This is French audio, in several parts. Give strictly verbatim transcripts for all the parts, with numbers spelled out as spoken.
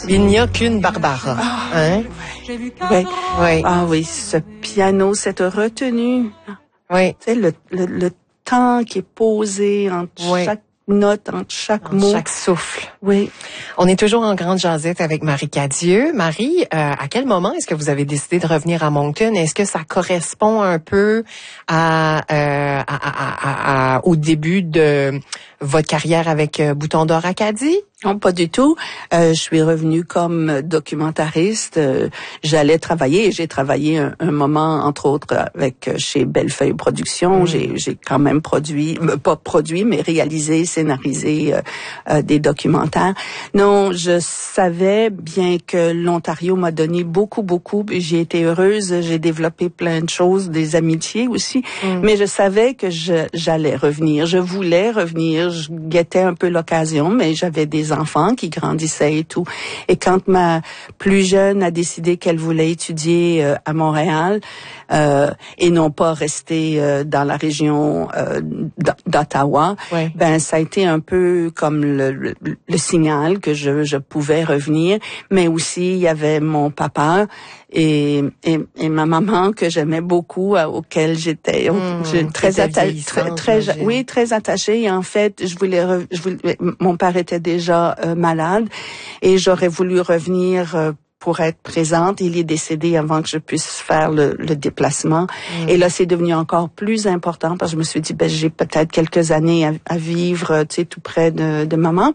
Il n'y a qu'une Barbara. Ah, hein? oui. Oui. Ah oui, ce piano, cette retenue. Oui. Tu sais, le, le, le temps qui est posé entre oui. chaque note, entre chaque entre mot. chaque souffle. Oui. On est toujours en grande jasette avec Marie Cadieux. Marie, euh, à quel moment est-ce que vous avez décidé de revenir à Moncton? Est-ce que ça correspond un peu à, euh, à, à, à, à au début de votre carrière avec euh, Bouton d'Or Acadie? Non, pas du tout. Euh, je suis revenue comme documentariste. Euh, j'allais travailler et j'ai travaillé un, un moment, entre autres, avec chez Bellefeuille Productions. Mmh. J'ai, j'ai quand même produit, pas produit, mais réalisé, scénarisé euh, euh, des documentaires. Non, je savais bien que l'Ontario m'a donné beaucoup, beaucoup. J'ai été heureuse. J'ai développé plein de choses, des amitiés aussi. Mmh. Mais je savais que je, j'allais revenir. Je voulais revenir. Je guettais un peu l'occasion, mais j'avais des enfants qui grandissaient et tout. Et quand ma plus jeune a décidé qu'elle voulait étudier euh, à Montréal euh, et non pas rester euh, dans la région euh, d'Ottawa, ouais. ben ça a été un peu comme le, le, le signal que je, je pouvais revenir. Mais aussi il y avait mon papa et, et, et ma maman que j'aimais beaucoup, euh, auquel j'étais mmh, très attachée, très, très, oui, très attachée. Et en fait, je voulais, re, je voulais, mon père était déjà euh, malade et j'aurais voulu revenir euh, pour être présente. Il est décédé avant que je puisse faire le, le déplacement. Mmh. Et là, c'est devenu encore plus important parce que je me suis dit, ben, j'ai peut-être quelques années à, à vivre, tu sais, tout près de, de maman.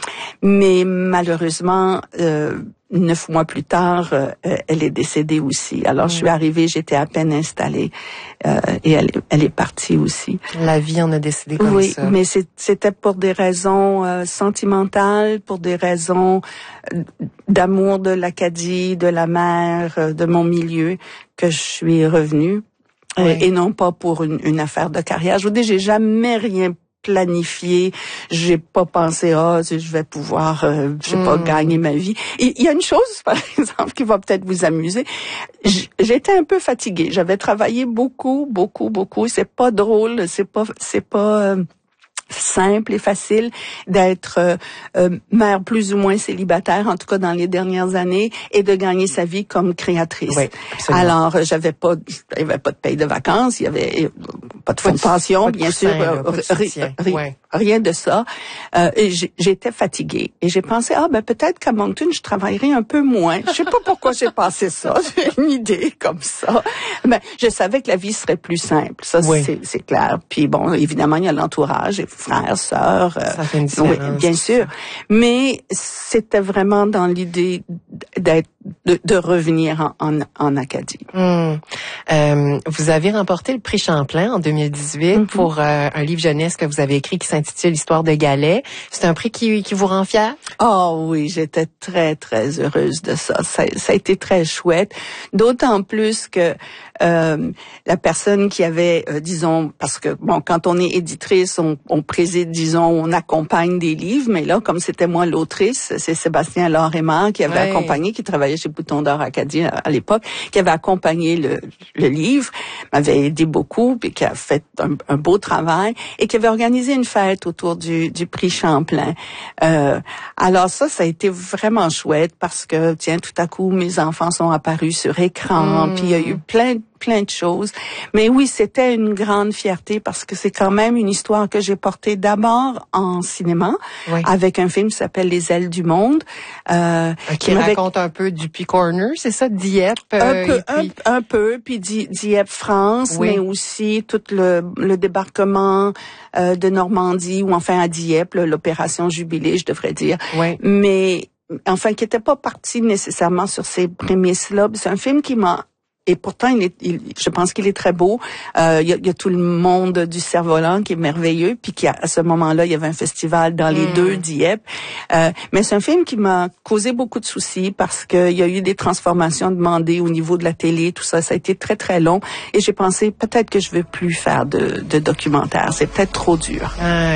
Mais malheureusement, euh, neuf mois plus tard, euh, elle est décédée aussi. Alors, mmh. je suis arrivée, j'étais à peine installée euh, et elle, elle est partie aussi. La vie en a décidé comme oui, ça. Oui, mais c'est, c'était pour des raisons euh, sentimentales, pour des raisons euh, d'amour de l'Acadie, de la mer, euh, de mon milieu, que je suis revenue. Oui. Euh, et non pas pour une, une affaire de carrière. Je vous dis, j'ai jamais rien planifié, j'ai pas pensé ah je vais pouvoir euh, je sais mmh. pas gagner ma vie. Il y a une chose par exemple qui va peut-être vous amuser. J'étais un peu fatiguée, j'avais travaillé beaucoup beaucoup beaucoup, c'est pas drôle, c'est pas c'est pas euh, simple et facile d'être euh, euh, mère plus ou moins célibataire, en tout cas dans les dernières années, et de gagner sa vie comme créatrice. Oui, absolument. Alors, euh, j'avais pas, il y avait pas de paye de vacances, il y avait pas de fonds de pension, bien sûr, euh, ri, ri, ouais. rien de ça. Euh, et j'étais fatiguée et j'ai pensé ah ben peut-être qu'à Moncton je travaillerai un peu moins. Je sais pas pourquoi j'ai pensé ça, j'ai une idée comme ça. Mais je savais que la vie serait plus simple, ça oui. c'est, c'est clair. Puis bon, évidemment il y a l'entourage. Frères, sœurs, euh, ça fait une différence. Oui, bien sûr. Mais c'était vraiment dans l'idée d'être, de, de revenir en, en, en Acadie. Mmh. Euh, vous avez remporté le prix Champlain en deux mille dix-huit mmh. pour euh, un livre jeunesse que vous avez écrit qui s'intitule L'histoire de Galais. C'est un prix qui, qui vous rend fière? Oh oui, j'étais très très heureuse de ça. Ça, ça a été très chouette. D'autant plus que euh, la personne qui avait, euh, disons, parce que bon, quand on est éditrice, on, on préside, disons, on accompagne des livres, mais là, comme c'était moi l'autrice, c'est Sébastien Laure-Aymard qui avait ouais. accompagné, qui travaillait chez Bouton d'Or Acadie à, à l'époque, qui avait accompagné le, le livre, m'avait aidé beaucoup, puis qui a fait un, un beau travail, et qui avait organisé une fête autour du, du prix Champlain. Euh, alors ça, ça a été vraiment chouette parce que, tiens, tout à coup, mes enfants sont apparus sur écran, mmh. puis il y a eu plein plein de choses. Mais oui, c'était une grande fierté parce que c'est quand même une histoire que j'ai portée d'abord en cinéma oui. avec un film qui s'appelle Les ailes du monde. Euh, qui, qui raconte un peu du P Corner, c'est ça, Dieppe? Euh, un peu, puis... un, un peu, puis Dieppe, France, oui. mais aussi tout le, le débarquement euh, de Normandie, ou enfin à Dieppe, là, l'opération Jubilé, je devrais dire. Oui. Mais enfin, qui n'était pas parti nécessairement sur ces prémices-là. C'est un film qui m'a Et pourtant, il est, il, je pense qu'il est très beau. Euh, il y a, il y a tout le monde du Cerf-Volant qui est merveilleux, puis qui a, à ce moment-là, il y avait un festival dans les mmh. deux Dieppe. Euh, mais c'est un film qui m'a causé beaucoup de soucis parce qu'il y a eu des transformations demandées au niveau de la télé, tout ça. Ça a été très très long. Et j'ai pensé peut-être que je veux plus faire de, de documentaire. C'est peut-être trop dur. Ah.